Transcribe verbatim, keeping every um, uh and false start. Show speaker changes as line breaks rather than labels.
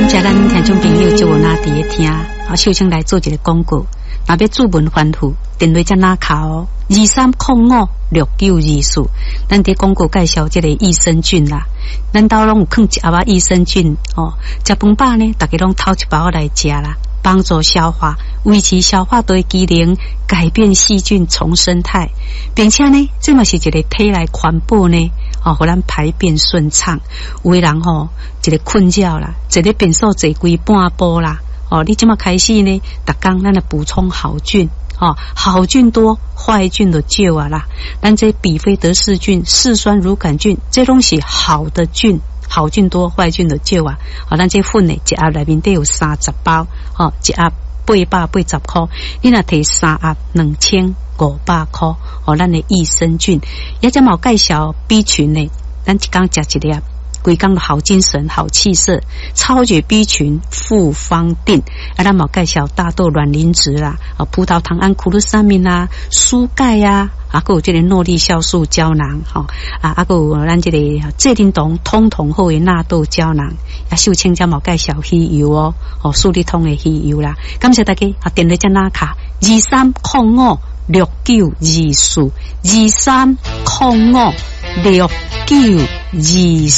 谢咱听众朋友就有哪伫咧听，啊，秀清来做一个广告。若要注文反复，电话才哪卡哦，二三零五六九二四。咱伫广告介绍这个益生菌啦，咱兜拢有放一盒益生菌哦。食饭饱呢，大家拢偷一包来食啦，帮助消化，维持消化道机能，改变细菌重生态，并且呢，这嘛是一个体内环保呢。哦，互咱排便顺畅。有的人吼、哦，一个困觉啦，一个便所坐规半晡啦。哦，你即马开始呢，逐工咱来补充好菌。哦，好菌多，坏菌就少啊啦。咱这比菲德氏菌、嗜酸乳杆菌，这拢是好的菌，好菌多，坏菌就少啊。哦，咱这粉呢，一盒内面得有三十包，哦，一盒八百八十块，你若摕三盒两千五百块，哦，咱的益生菌，也只毛介绍 B 群呢，咱一工食一粒。规工的好精神、好气色，超绝 B 群复方定，啊，咱冇介绍大豆卵磷脂啦，啊，葡萄糖胺库鲁沙明啦，蔬钙呀，啊，还有这个诺丽酵素胶囊，哈、哦，啊，啊，还有咱这个蔗丁酮通通后的纳豆胶囊，啊，秀清才冇介绍鱼油哦，哦，数理通的鱼油啦，感谢大家，啊，电话只哪卡二三零五六九二四，二三零五六九二四。